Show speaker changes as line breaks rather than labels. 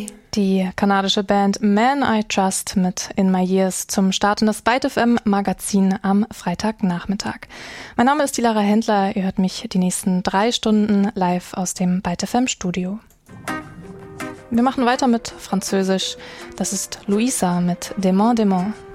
Die kanadische Band Man I Trust mit In My Years zum Start in das Byte FM Magazin am Freitagnachmittag. Mein Name ist Lara Händler, ihr hört mich die nächsten 3 Stunden live aus dem Byte FM Studio. Wir machen weiter mit Französisch. Das ist Louisa mit Démon Démon.